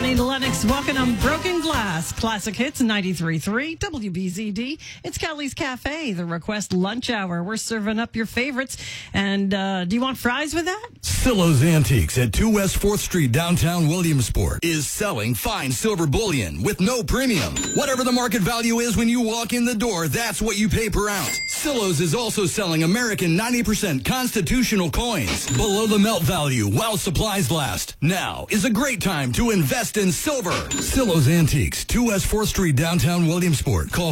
Annie Lennox walking on broken glass. Classic Hits 93.3 WBZD. It's Kelly's Cafe, the request lunch hour. We're serving up your favorites. And do you want fries with that? Silo's Antiques at 2 West 4th Street, downtown Williamsport, is selling fine silver bullion with no premium. Whatever the market value is when you walk in the door, that's what you pay per ounce. Silo's is also selling American 90% constitutional coins below the melt value while supplies last. Now is a great time to invest in silver. Silo's Antiques, 2 West 4th Street, downtown Williamsport. Call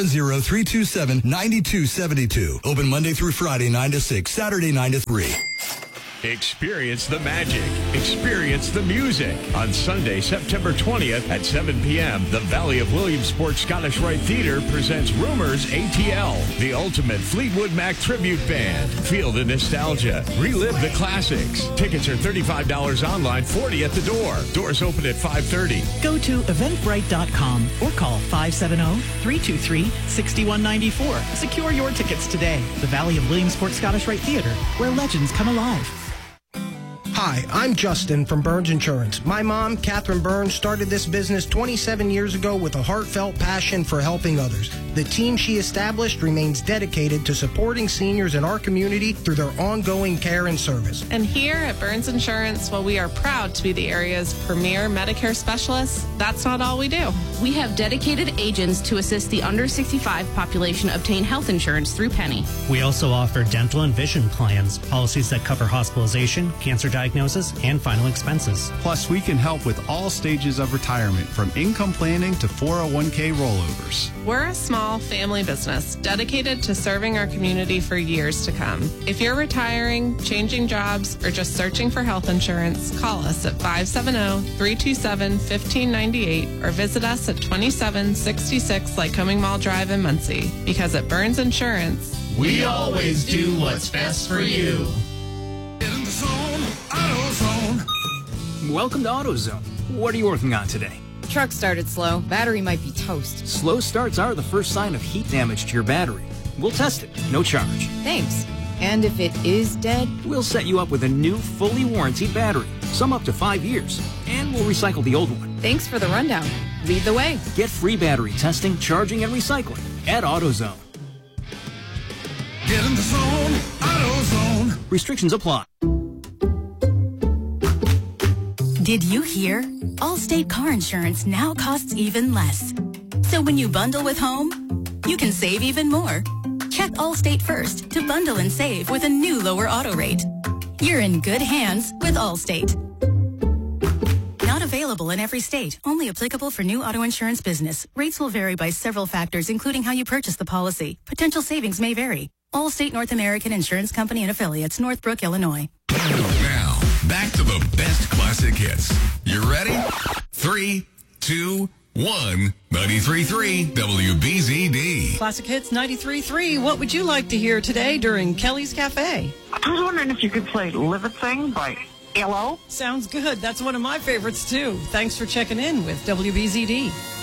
570-327-9272. Open Monday through Friday, 9 to 6, Saturday, 9 to 3. Experience the magic. Experience the music. On Sunday, September 20th at 7 p.m., the Valley of Williamsport Scottish Rite Theatre presents Rumours ATL, the ultimate Fleetwood Mac tribute band. Feel the nostalgia. Relive the classics. Tickets are $35 online, $40 at the door. Doors open at 5:30. Go to eventbrite.com or call 570-323-6194. Secure your tickets today. The Valley of Williamsport Scottish Rite Theatre, where legends come alive. Hi, I'm Justin from Burns Insurance. My mom, Catherine Burns, started this business 27 years ago with a heartfelt passion for helping others. The team she established remains dedicated to supporting seniors in our community through their ongoing care and service. And here at Burns Insurance, while we are proud to be the area's premier Medicare specialists, that's not all we do. We have dedicated agents to assist the under 65 population obtain health insurance through Penny. We also offer dental and vision plans, policies that cover hospitalization, cancer diagnosis, and final expenses. Plus, we can help with all stages of retirement, from income planning to 401k rollovers. We're a small family business dedicated to serving our community for years to come. If you're retiring, changing jobs, or just searching for health insurance, call us at 570-327-1598 or visit us at 2766 Lycoming Mall Drive in Muncie. Because at Burns Insurance, we always do what's best for you. Welcome to AutoZone. What are you working on today? Truck started slow. Battery might be toast. Slow starts are the first sign of heat damage to your battery. We'll test it, no charge. Thanks. And if it is dead? We'll set you up with a new, fully warranted battery, some up to 5 years, and we'll recycle the old one. Thanks for the rundown. Lead the way. Get free battery testing, charging, and recycling at AutoZone. Get in the zone, AutoZone. Restrictions apply. Did you hear? Allstate car insurance now costs even less. So when you bundle with home, you can save even more. Check Allstate first to bundle and save with a new lower auto rate. You're in good hands with Allstate. Not available in every state. Only applicable for new auto insurance business. Rates will vary by several factors, including how you purchase the policy. Potential savings may vary. Allstate North American Insurance Company and Affiliates, Northbrook, Illinois. Now, back to the best classic hits. You ready? 3, 2, 1, 93.3 WBZD. Classic Hits 93.3. What would you like to hear today during Kelly's Cafe? I was wondering if you could play Live It Thing by ELO. Sounds good. That's one of my favorites, too. Thanks for checking in with WBZD.